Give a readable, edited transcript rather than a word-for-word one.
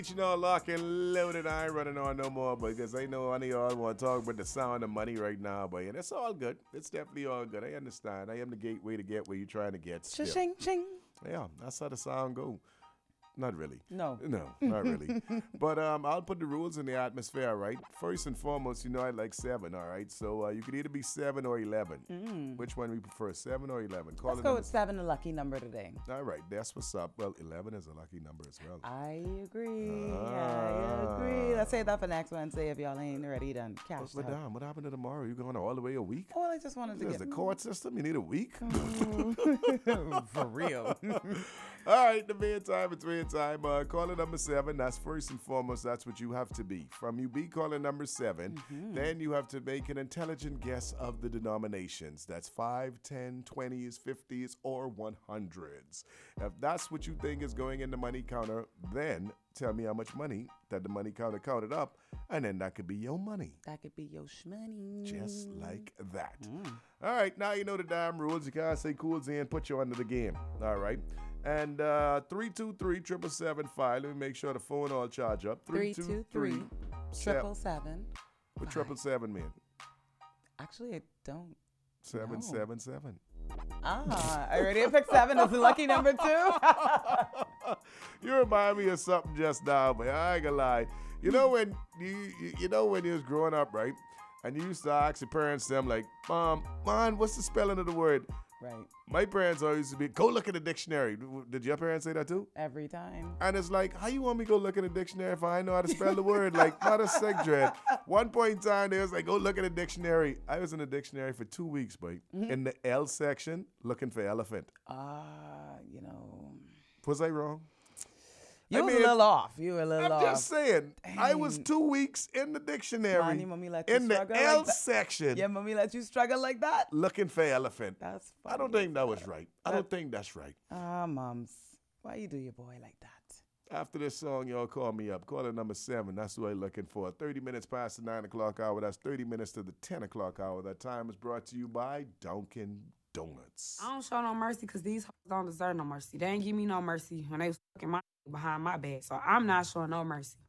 You know, lock and loaded. I ain't running on no more, because I know any of y'all want to talk about the sound of money right now, but and it's all good. It's definitely all good. I understand. I am the gateway to get where you're trying to get. Still. Ching, ching. Yeah, that's how the sound go. Not really. No. No, not really. But I'll put the rules in the atmosphere, right? First and foremost, I like 7, all right? So you could either be 7 or 11. Which one we prefer, 7 or 11? Let's go with 7, a lucky number today. All right, that's what's up. Well, 11 is a lucky number as well. I agree. Let's say that for next Wednesday if y'all ain't ready to cash But out. Madame, what happened to tomorrow? You going all the way a week? Oh, well, I just wanted to Is get the court system? You need a week? for real. All right, the meantime, between time, caller number 7, that's first and foremost, that's what you have to be. From you be caller number 7, then you have to make an intelligent guess of the denominations. That's 5, 10, 20s, 50s, or 100s. If that's what you think is going in the money counter, then tell me how much money that the money counter counted up, and then that could be your money. That could be your shmoney. Just like that. All right, now you know the damn rules. You can't say cool Z and put you under the game. All right. And 323-775. Let me make sure the phone all charge up. 323 777. What 777 mean? Actually, I don't. 777. I already picked 7 as the lucky number 2. You remind me of something just now, but I ain't gonna lie. You know when when you was growing up, right? And you used to ask your parents them like, Mom, what's the spelling of the word? Right. My parents always used to be, go look in the dictionary. Did your parents say that too? Every time. And it's like, how you want me to go look in the dictionary if I know how to spell the word? Like, not a sick dread. One point in time, they was like, go look in the dictionary. I was in the dictionary for 2 weeks, boy. In the L section, looking for elephant. Was I wrong? You was a little off. I'm just saying. Dang. I was 2 weeks in the dictionary. Mommy let you in the L like section. Yeah, mommy let you struggle like that? Looking for elephant. That's funny. I don't think that was right. I don't think that's right. Moms. Why you do your boy like that? After this song, y'all call me up. Caller number 7. That's who I'm looking for. 30 minutes past the 9 o'clock hour. That's 30 minutes to the 10 o'clock hour. That time is brought to you by Dunkin' Donuts. I don't show no mercy because these hoes don't deserve no mercy. They ain't give me no mercy when they was fucking my behind my back. So I'm not showing no mercy.